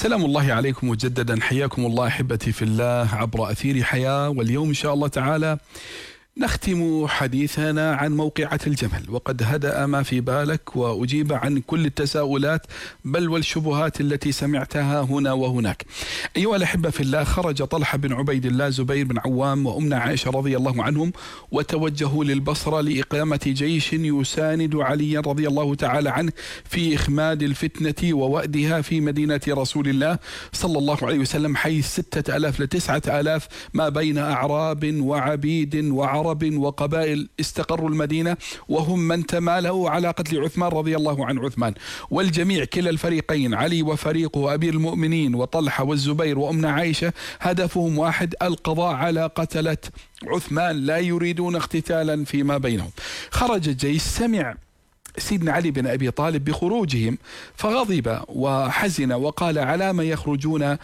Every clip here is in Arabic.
سلام الله عليكم مجددا، حياكم الله أحبتي في الله عبر أثير حياة. واليوم إن شاء الله تعالى نختم حديثنا عن موقعة الجمل، وقد هدأ ما في بالك وأجيب عن كل التساؤلات بل والشبهات التي سمعتها هنا وهناك. أيها الأحبة في الله، خرج طلحة بن عبيد الله، زبير بن عوام، وأمنا عائشة رضي الله عنهم، وتوجهوا للبصرة لإقامة جيش يساند عليا رضي الله تعالى عنه في إخماد الفتنة ووأدها في مدينة رسول الله صلى الله عليه وسلم، حيث 6000 ل 9000 ما بين أعراب وعبيد وعرب وقبائل استقروا المدينة، وهم من تمالوا على قتل عثمان رضي الله عن عثمان. والجميع كلا الفريقين، علي وفريقه أمير المؤمنين وطلحة والزبير وأمنا عائشة، هدفهم واحد: القضاء على قتلة عثمان، لا يريدون اقتتالا فيما بينهم. خرج الجيش، سمع سيدنا علي بن أبي طالب بخروجهم فغضب وحزن وقال: على ما يخرجون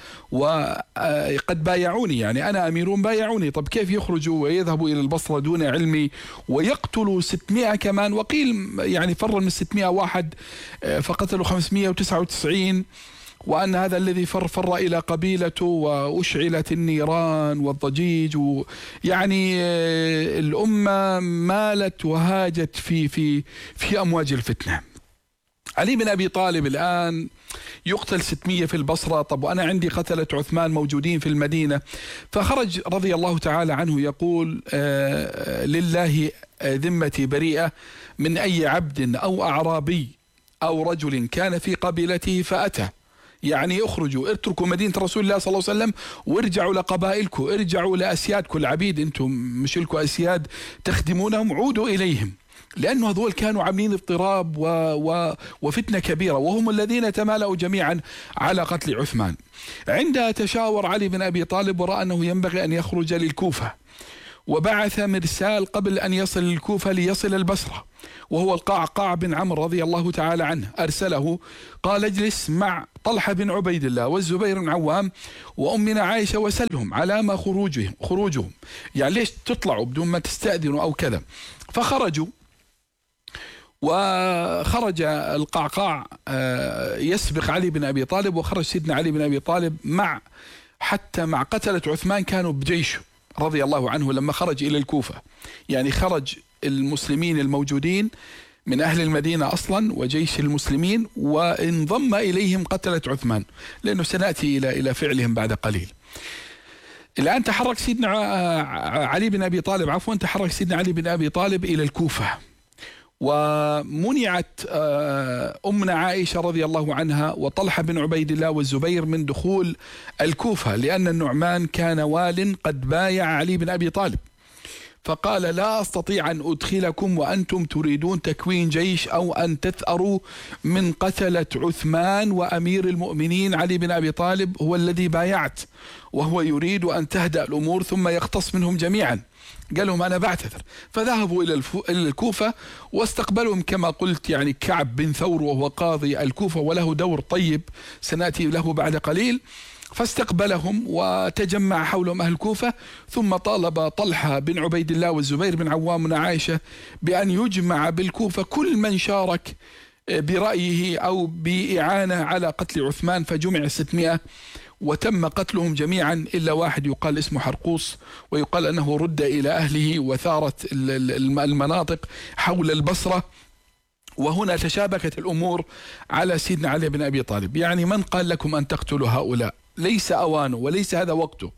وقد بايعوني، يعني أنا أمير بايعوني، طب كيف يخرجوا ويذهبوا إلى البصرة دون علمي ويقتلوا 600 كمان؟ وقيل يعني فر من 600 واحد فقتلوا 599، وأن هذا الذي فر إلى قبيلته وأشعلت النيران والضجيج، يعني الأمة مالت وهاجت في أمواج الفتنة. علي بن أبي طالب الآن يقتل 600 في البصرة، طب وأنا عندي قتلة عثمان موجودين في المدينة. فخرج رضي الله تعالى عنه يقول: لله ذمتي بريئة من أي عبد أو أعرابي أو رجل كان في قبيلته فأتى، يعني اخرجوا، اتركوا مدينة رسول الله صلى الله عليه وسلم وارجعوا لقبائلكم، ارجعوا لأسيادكم العبيد، انتم مش لكم أسياد تخدمونهم، عودوا إليهم، لأنه هذول كانوا عاملين اضطراب وفتنة كبيرة، وهم الذين تمالأوا جميعا على قتل عثمان. عندها تشاور علي بن أبي طالب ورأى أنه ينبغي أن يخرج للكوفة، وبعث مرسال قبل أن يصل الكوفة ليصل البصرة، وهو القعقاع بن عمرو رضي الله تعالى عنه. أرسله قال: اجلس مع طلحة بن عبيد الله والزبير بن عوام وأمنا عائشة وسلهم على ما خروجهم، يعني ليش تطلعوا بدون ما تستأذنوا أو كذا. فخرجوا، وخرج القعقاع يسبق علي بن أبي طالب، وخرج سيدنا علي بن أبي طالب حتى مع قتلة عثمان كانوا بجيشه رضي الله عنه لما خرج إلى الكوفة، يعني خرج المسلمين الموجودين من أهل المدينة أصلا وجيش المسلمين، وانضم إليهم قتلة عثمان، لأنه سنأتي إلى فعلهم بعد قليل. الآن تحرك سيدنا علي بن أبي طالب إلى الكوفة، ومنعت أمنا عائشة رضي الله عنها وطلحة بن عبيد الله والزبير من دخول الكوفة، لأن النعمان كان وال قد بايع علي بن أبي طالب، فقال: لا أستطيع أن أدخلكم وأنتم تريدون تكوين جيش أو أن تثأروا من قتلة عثمان، وأمير المؤمنين علي بن أبي طالب هو الذي بايعت، وهو يريد أن تهدأ الأمور ثم يقتص منهم جميعا. قال لهم: أنا بعتذر. فذهبوا إلى الكوفة واستقبلهم كما قلت يعني كعب بن ثور، وهو قاضي الكوفة وله دور طيب سنأتي له بعد قليل. فاستقبلهم وتجمع حولهم أهل الكوفة، ثم طالب طلحة بن عبيد الله والزبير بن عوام وعائشة بأن يجمع بالكوفة كل من شارك برأيه أو بإعانة على قتل عثمان، فجمع 600 وتم قتلهم جميعا إلا واحد يقال اسمه حرقوس، ويقال أنه رد إلى أهله، وثارت المناطق حول البصرة. وهنا تشابكت الأمور على سيدنا علي بن أبي طالب، يعني من قال لكم أن تقتلوا هؤلاء؟ ليس أوانه وليس هذا وقته،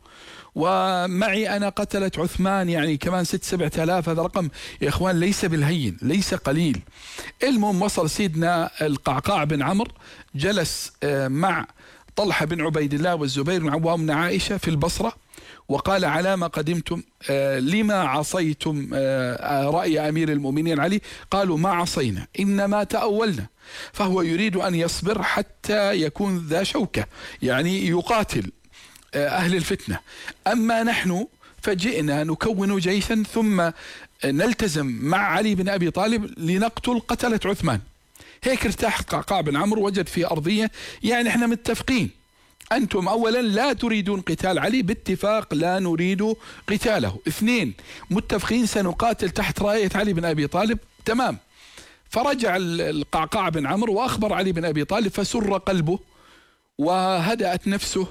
ومعي أنا قتلت عثمان يعني كمان 6-7 آلاف، هذا رقم يا إخوان ليس بالهين، ليس قليل. المهم وصل سيدنا القعقاع بن عمرو، جلس مع طلحة بن عبيد الله والزبير بن عوام بن عائشة في البصرة، وقال: على ما قدمتم؟ لما عصيتم رأي أمير المؤمنين علي؟ قالوا: ما عصينا، إنما تأولنا. فهو يريد أن يصبر حتى يكون ذا شوكة، يعني يقاتل أهل الفتنة. أما نحن فجئنا نكون جيشا ثم نلتزم مع علي بن أبي طالب لنقتل قتلة عثمان. هيك ارتاح القعقاع بن عمرو، وجد في أرضية يعني احنا متفقين، أنتم أولا لا تريدون قتال علي، باتفاق لا نريد قتاله. 2 متفقين سنقاتل تحت راية علي بن أبي طالب، تمام. فرجع القعقاع بن عمرو وأخبر علي بن أبي طالب، فسر قلبه وهدأت نفسه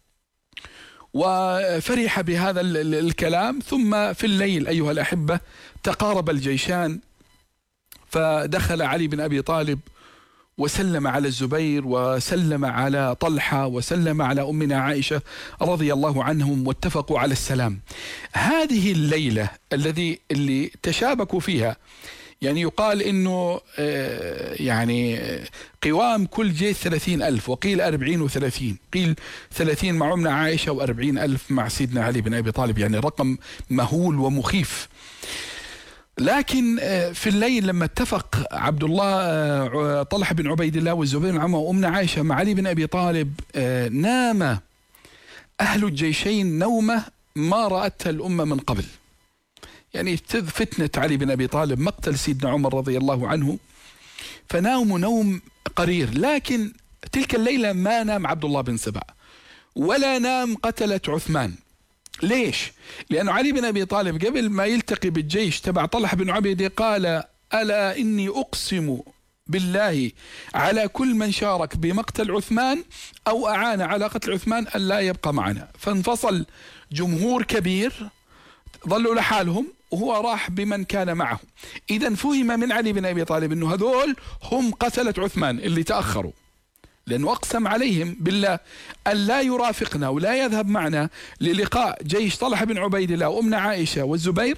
وفرح بهذا الكلام. ثم في الليل أيها الأحبة تقارب الجيشان، فدخل علي بن أبي طالب وسلم على الزبير وسلم على طلحة وسلم على أمنا عائشة رضي الله عنهم، واتفقوا على السلام. هذه الليلة اللي تشابكوا فيها، يعني يقال إنه يعني قوام كل جيش 30,000، وقيل 40 و30، قيل 30 مع أمنا عائشة و40,000 مع سيدنا علي بن أبي طالب، يعني رقم مهول ومخيف. لكن في الليل لما اتفق عبد الله طلحة بن عبيد الله والزبير بن عوام وأمنا عائشة مع علي بن أبي طالب، نام أهل الجيشين نومة ما رأتها الأمة من قبل. يعني فتنة علي بن أبي طالب، مقتل سيدنا عمر رضي الله عنه، فناموا نوم قرير. لكن تلك الليلة ما نام عبد الله بن سبأ ولا نام قتلة عثمان. ليش؟ لأنه علي بن أبي طالب قبل ما يلتقي بالجيش تبع طلحة بن عبيد قال: ألا إني أقسم بالله على كل من شارك بمقتل عثمان أو أعان على قتل عثمان أن لا يبقى معنا. فانفصل جمهور كبير، ظلوا لحالهم وهو راح بمن كان معه. إذن فهم من علي بن أبي طالب أنه هذول هم قتلة عثمان اللي تأخروا، لأنه أقسم عليهم بالله أن لا يرافقنا ولا يذهب معنا للقاء جيش طلحة بن عبيد الله وأمنا عائشة والزبير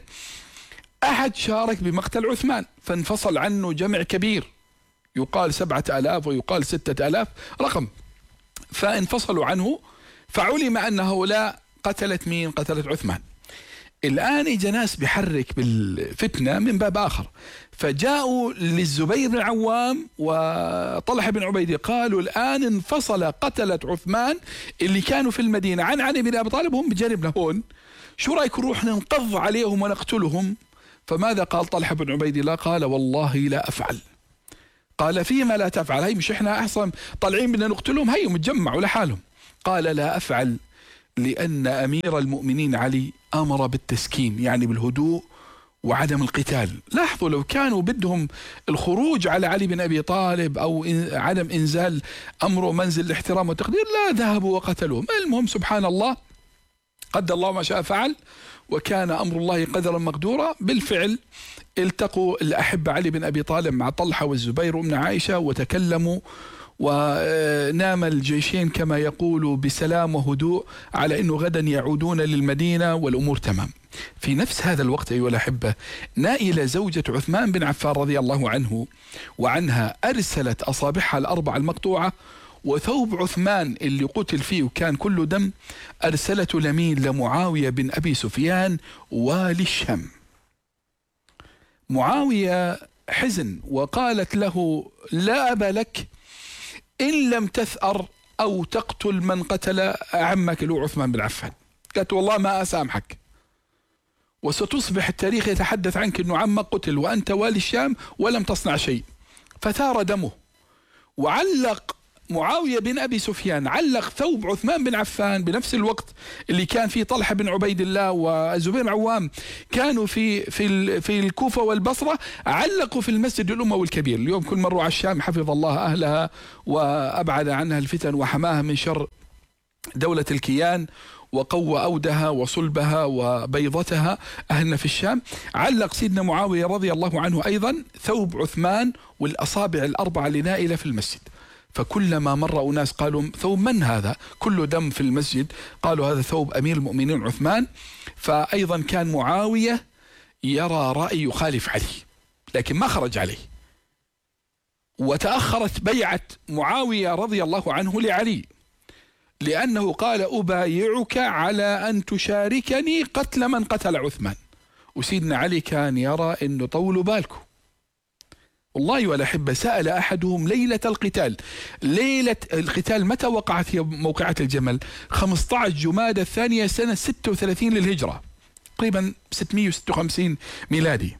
أحد شارك بمقتل عثمان. فانفصل عنه جمع كبير، يقال 7,000 ويقال 6,000 رقم، فانفصلوا عنه. فعلم أن هؤلاء قتلت مين؟ قتلت عثمان. الآن إجا ناس بحرك بالفتنة من باب آخر، فجاءوا للزبير بن عوام وطلحة بن عبيد قالوا: الآن انفصل قتلة عثمان اللي كانوا في المدينة عن علي بن أبي طالب، هم بجانبنا هون، شو رأيك نروح ننقض عليهم ونقتلهم؟ فماذا قال طلحة بن عبيد الله؟ قال: والله لا أفعل. قال: فيما لا تفعل؟ هي مش إحنا أحسن طالعين بدنا نقتلهم، هي متجمعوا لحالهم. قال: لا أفعل، لأن أمير المؤمنين علي أمر بالتسكين، يعني بالهدوء وعدم القتال. لاحظوا لو كانوا بدهم الخروج على علي بن أبي طالب أو عدم إنزال أمره منزل الاحترام والتقدير لا ذهبوا وقتلوهم. المهم سبحان الله، قدر الله ما شاء فعل، وكان أمر الله قدرا مقدورا. بالفعل التقوا الأحبة علي بن أبي طالب مع طلحة والزبير وأمنا عائشة وتكلموا، ونام الجيشين كما يقول بسلام وهدوء على أنه غدا يعودون للمدينة والأمور تمام. في نفس هذا الوقت أيها الأحبة، نائلة زوجة عثمان بن عفان رضي الله عنه وعنها أرسلت أصابعها الأربعة المقطوعة وثوب عثمان اللي قتل فيه وكان كله دم، أرسلته لمين؟ لمعاوية بن أبي سفيان والي الشام. معاوية حزن وقالت له: لا أبا لك إن لم تثأر أو تقتل من قتل عمك اللي هو عثمان بن عفان. قالت: والله ما أسامحك، وستصبح التاريخ يتحدث عنك أنه عمك قتل وأنت والي الشام ولم تصنع شيء. فثار دمه، وعلق معاوية بن أبي سفيان علق ثوب عثمان بن عفان بنفس الوقت اللي كان فيه طلحة بن عبيد الله والزبير بن عوام كانوا في الكوفة والبصرة، علقوا في المسجد الأموي الكبير. اليوم كل مروا على الشام حفظ الله أهلها وأبعد عنها الفتن وحماها من شر دولة الكيان وقوى أودها وصلبها وبيضتها أهلنا في الشام. علق سيدنا معاوية رضي الله عنه أيضا ثوب عثمان والأصابع الأربعة لنائلة في المسجد. فكلما مر أناس قالوا: ثوب من هذا؟ كله دم في المسجد. قالوا: هذا ثوب أمير المؤمنين عثمان. فأيضا كان معاوية يرى رأي يخالف علي، لكن ما خرج عليه. وتأخرت بيعة معاوية رضي الله عنه لعلي، لأنه قال: أبايعك على أن تشاركني قتل من قتل عثمان. وسيدنا علي كان يرى أنه طولوا بالكم. والله ولا أحب، سأل أحدهم ليلة القتال، ليلة القتال متى وقعت هي موقعة الجمل؟ 15 جمادى الثانية سنة 36 للهجرة، تقريبا 656 ميلادي.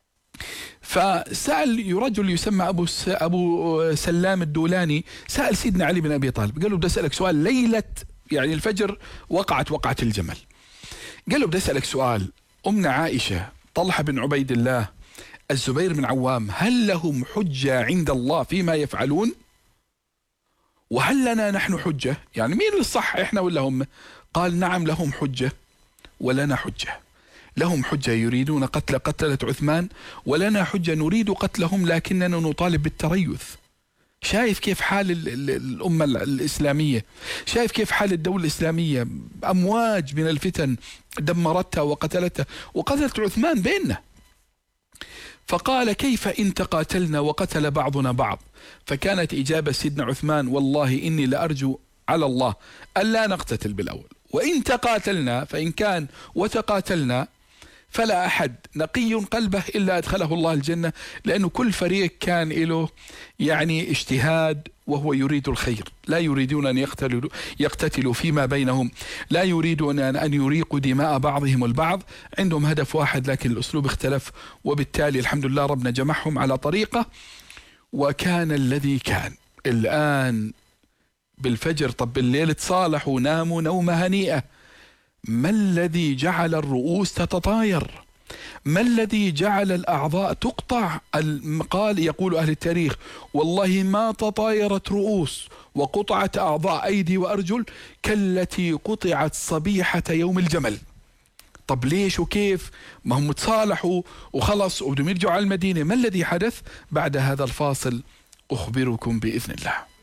فسأل رجل يسمى أبو سلام الدولاني، سأل سيدنا علي بن أبي طالب، قال له: بدي أسألك سؤال، ليلة يعني الفجر وقعت الجمل. قال له: بدي أسألك سؤال، أمنا عائشة، طلحة بن عبيد الله، الزبير بن عوام، هل لهم حجة عند الله فيما يفعلون؟ وهل لنا نحن حجة؟ يعني مين الصح، إحنا ولا هم؟ قال نعم لهم حجة ولنا حجة. لهم حجة يريدون قتل قتلة عثمان، ولنا حجة نريد قتلهم لكننا نطالب بالتريث. شايف كيف حال الأمة الإسلامية، شايف كيف حال الدولة الإسلامية، أمواج من الفتن دمرتها وقتلتها، وقتلت عثمان بيننا. فقال كيف إن تقاتلنا وقتل بعضنا بعض؟ فكانت إجابة سيدنا عثمان والله إني لأرجو على الله ألا نقتتل بالأول، وإن تقاتلنا فإن كان وتقاتلنا فلا أحد نقي قلبه إلا أدخله الله الجنة، لأنه كل فريق كان له يعني اجتهاد وهو يريد الخير، لا يريدون أن يقتتلوا فيما بينهم، لا يريدون أن يريقوا دماء بعضهم البعض، عندهم هدف واحد لكن الأسلوب اختلف، وبالتالي الحمد لله ربنا جمعهم على طريقة. وكان الذي كان. الآن بالفجر، طب بالليل تصالحوا ناموا نومة هنيئة. ما الذي جعل الرؤوس تتطاير؟ ما الذي جعل الأعضاء تقطع؟ قال يقول أهل التاريخ والله ما تطايرت رؤوس وقطعت أعضاء أيدي وأرجل كالتي قطعت صبيحة يوم الجمل. طب ليش وكيف؟ ما هم تصالحوا وخلص وبدهم يرجعوا على المدينة. ما الذي حدث؟ بعد هذا الفاصل أخبركم بإذن الله.